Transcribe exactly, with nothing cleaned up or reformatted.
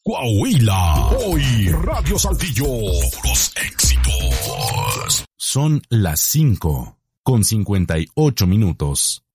Coahuila. Hoy Radio Saltillo. Puros éxitos. Son las cinco con cincuenta y ocho minutos.